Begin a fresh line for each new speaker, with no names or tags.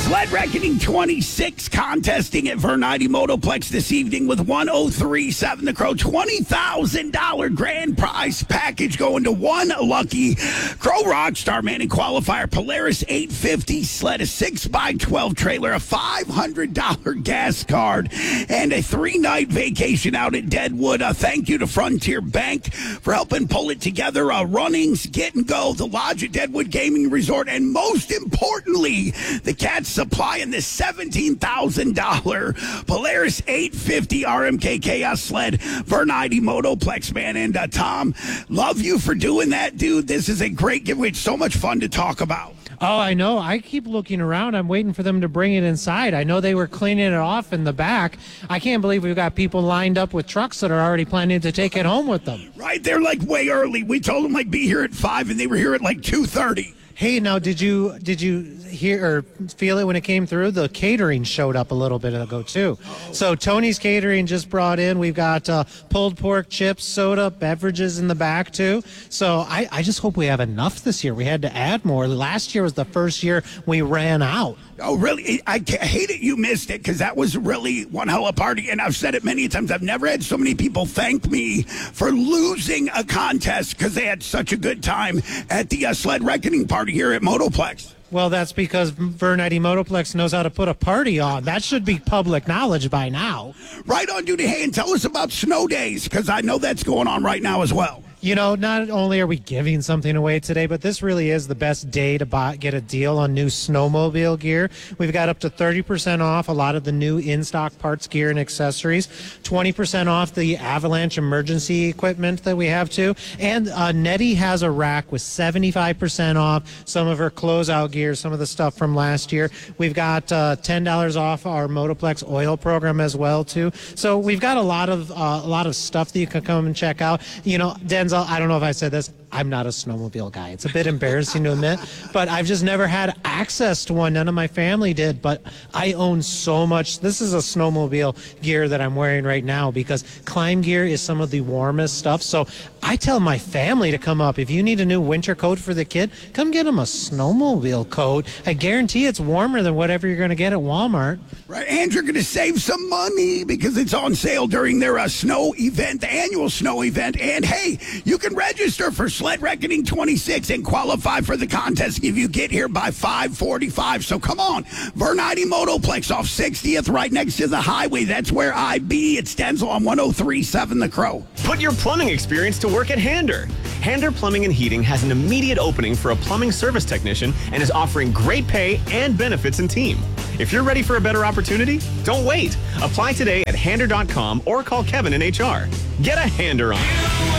Sled Reckoning 26 contesting at Vernity Motoplex this evening with 1037 The Crow. $20,000 grand prize package going to one lucky Crow Rockstar Manning qualifier. Polaris 850 sled, a 6x12 trailer, a $500 gas card, and a 3-night vacation out at Deadwood. Thank you to Frontier Bank for helping pull it together. Runnings, Get and Go, the Lodge at Deadwood Gaming Resort, and most importantly, the Cat Supply and the $17,000 Polaris 850 RMK Chaos sled, Vernity Motoplex, man. And Tom, love you for doing that, dude. This is a great giveaway. It's so much fun to talk about.
Oh, I know. I keep looking around. I'm waiting for them to bring it inside. I know they were cleaning it off in the back. I can't believe we've got people lined up with trucks that are already planning to take it home with them.
Right, they're like way early. We told them like be here at 5, and they were here at like 2:30.
Hey, now did you hear or feel it when it came through? The catering showed up a little bit ago too. So Tony's Catering just brought in. We've got pulled pork, chips, soda, beverages in the back too. So I just hope we have enough this year. We had to add more. Last year was the first year we ran out.
Oh, really? I hate it you missed it, because that was really one hell of a party. And I've said it many times. I've never had so many people thank me for losing a contest because they had such a good time at the Sled Reckoning party here at Motoplex.
Well, that's because Vernity Motoplex knows how to put a party on. That should be public knowledge by now.
Right on, dude. Hey, and tell us about snow days, because I know that's going on right now as well.
You know, not only are we giving something away today, but this really is the best day to get a deal on new snowmobile gear. We've got up to 30% off a lot of the new in-stock parts, gear, and accessories. 20% off the avalanche emergency equipment that we have too. And Nettie has a rack with 75% off some of her closeout gear, some of the stuff from last year. We've got $10 off our Motoplex oil program as well too. So we've got a lot of stuff that you can come and check out. You know, Denzel, I don't know if I said this, I'm not a snowmobile guy. It's a bit embarrassing to admit, but I've just never had access to one. None of my family did, but I own so much. This is a snowmobile gear that I'm wearing right now because climb gear is some of the warmest stuff. So I tell my family to come up. If you need a new winter coat for the kid, come get him a snowmobile coat. I guarantee it's warmer than whatever you're going to get at Walmart.
Right, and you're going to save some money because it's on sale during their snow event, the annual snow event. And hey, you can register for Sled Reckoning 26 and qualify for the contest if you get here by 5:45. So come on, Vernity Motoplex off 60th, right next to the highway. That's where I be. It's Denzel on 1037 The Crow.
Put your plumbing experience to work at Hander. Hander Plumbing and Heating has an immediate opening for a plumbing service technician and is offering great pay and benefits and team. If you're ready for a better opportunity, don't wait. Apply today at Hander.com or call Kevin in HR. Get a Hander on.